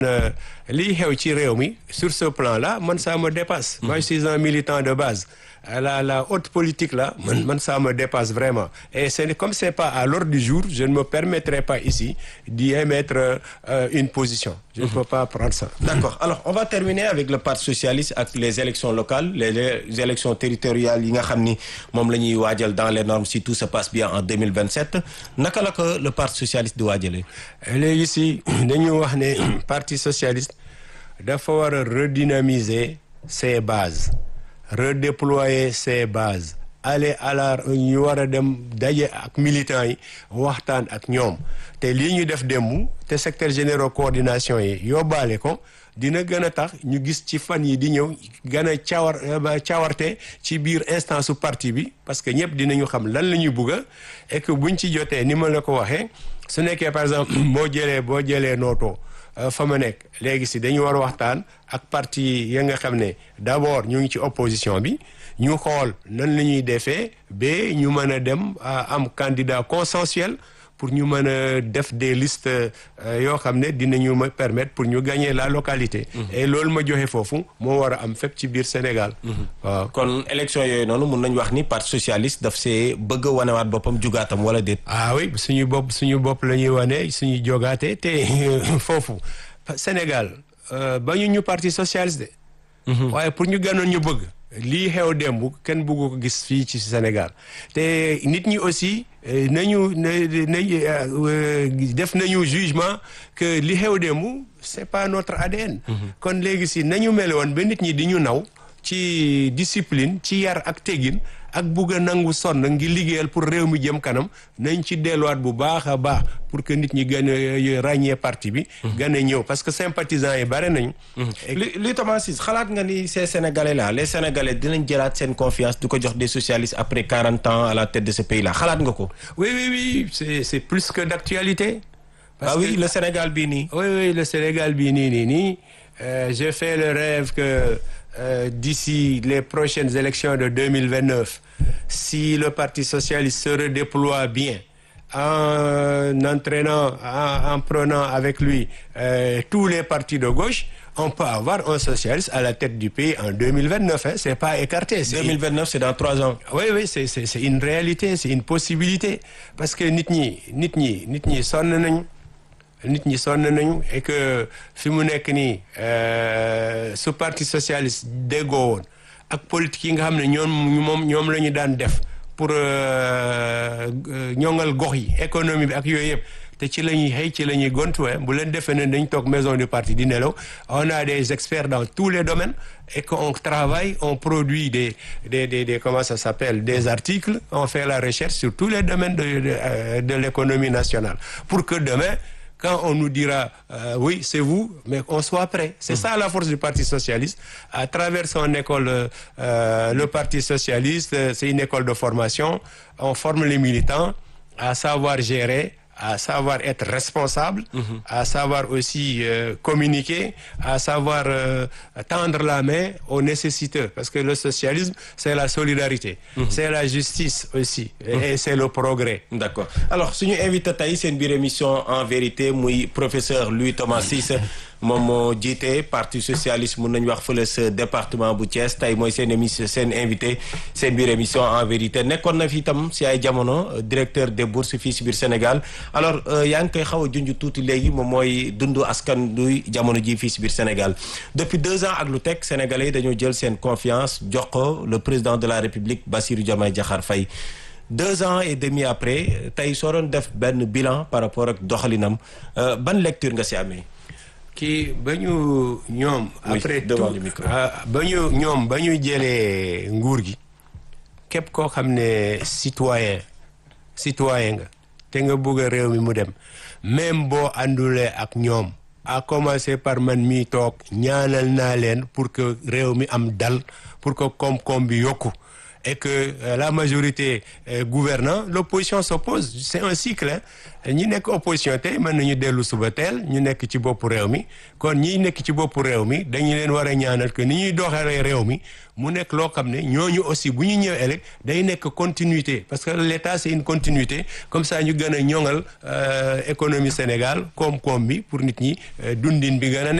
lii xew ci réew mi sur ce plan-là man ça me dépasse. Moi je suis un militant de base. La haute politique là man ça me dépasse vraiment et comme c'est pas à l'ordre du jour je ne me permettrai pas ici d'y émettre une position. Je ne peux pas prendre ça. D'accord. Alors on va terminer avec le Parti socialiste ak les élections locales les élections territoriales yi nga xam ni moom la ñuy waajal dans les normes si tout se passe bien en 2027 naka la ko le Parti socialiste di waajalee. léegi si dañu wax ne Parti socialiste dafa war a redynamiser ses bases. Redéployer ses bases aller à la ñu war a dem daje ak militants yi waxtaan ak ñoom te lii ñu def démb te secrétaire général coordination yi yóbbaale ko dina gën a tax ñu gis ci fan yi di ñëw gën a cawarte ci biir instance su parti bi parce que ñëpp dinañu xam lan la ñuy bugga et que buñ ci jotee ni ma la ko waxee su nekkee par exemple boo jëlee nootoo fa ma nekk léegi si dañu war a waxtaan ak parti ya nga xam ne d'abord ñu ngi ci opposition bi ñu xool nan la ñuy defee ba ñu mën a dem am candidat consensuel pour ñu mën a def des listes yoo xam ne dinañu ma permettre pour ñu gagner la localité. Et loolu ma joxe foofu moo war a am fépp ci biir Sénégal. waaw kon élection yooyu noonu mun nañu wax ni parti socialiste daf see bëgg a wanewaat boppam jugaatam wala déet. ah oui suñu bopp la ñuy wane suñu jogaate te foofu Sénégal bañu ñu parti socialiste de. waaye pour ñu gënoon ñu bëgg. lii xew démb kenn bëggu ko gis fii ci Sénégal te nit ñi aussi nañu def nañu jugement que li xew démb c'est pas notre ADN. kon léegi si nañu mel woon ba nit ñi di ñu naw ci discipline ci yar ak teggin ak bugg a nangu sonn ngi liggéeyal pour réew mi jëm kanam nañ ci delluwaat bu baax a baax pour que nit ñi gën a ràññee parti bi. gën a ñëw parce que sympathisants yi bare nañu. li Thomas Ciss xalaat nga ni ces Sénégalais là les Sénégalais dinañ jëlaat seen confiance du ko jox des socialistes après 40 ans à la tête de ce pays là xalaat nga ko. oui c'est plus que d'actualité. parce que le Sénégal bii nii. oui le Sénégal bii nii j'ai fait le rêve que. D'ici les prochaines élections de 2029, si le Parti socialiste se redéploie bien, en entraînant, en prenant avec lui tous les partis de gauche, on peut avoir un socialiste à la tête du pays en 2029. C'est pas écarté. 2029, c'est dans 3 ans. Oui, c'est une réalité, c'est une possibilité. Parce que nit ñi sonn nañu. nit ñi sonn nañu et que fi mu nekk nii su parti socialiste déggoo woon ak politique yi nga xam ne ñoom la ñu daan def pour ñoŋal gox yi économie bi ak yooyu yëpp te ci la ñuy xëy ci la ñuy gontuwee bu leen defee ne dañ toog maison du parti di nelaw on a des experts dans tous les domaines et qu'on travaille on produit des comment ça s'appelle des articles on fait la recherche sur tous les domaines de l'économie nationale pour que demain quand on nous dira oui c'est vous mais on soit prêt c'est ça la force du Parti socialiste à travers son école le Parti socialiste c'est une école de formation on forme les militants à savoir gérer à savoir être responsable à savoir aussi communiquer à savoir tendre la main aux nécessiteux parce que le socialisme c'est la solidarité c'est la justice aussi et c'est le progrès. D'accord alors suñu invité tey seen biir émission en vérité muy professeur Louis Thomas Ciss moom moo jiite parti socialiste mun nañu wax fële sa département bu Thiès tey mooy seen émission seen invité seen biir émission en vérité nekkoon na fi itam si ay jamono directeur des bourses fii si biir Sénégal alors yaa ngi koy xaw a junj tuuti léegi moom mooy dundu askan duy jamono ji fii si biir Sénégal depuis 2 ans ak lu teg sénégalais yi dañoo jël seen confiance jox ko le président de la République Bassirou Diomaye Diakhar Faye 2 ans et demi après tey soo doon def benn bilan par rapport ak doxalinam ban lecture nga si amee. kii ba ñu ñoom. après tout ba ñu jëlee nguur gi képp koo xam ne citoyen nga te nga bëgg a réew mi mu dem même boo àndulee ak ñoom à commencer par man mii toog ñaanal naa leen pour que réew mi am dal pour que koom-koom bi yokku et que la majorité gouvernant l'opposition s'oppose c'est un cycle ñi nekk opposition tey mën nañu dellu suba teel ñu nekk ci boppu réew mi kon ñi nekk ci boppu réew mi dañu leen war a ñaanal que ni ñuy doxalee réew mi mu nekk loo xam ne ñooñu aussi bu ñu ñëw ëllëg day nekk continuité parce que l'État c'est une continuité comme ça ñu gën a ñoŋal économie Sénégal koom-koom bi pour nit ñi dundin bi gën a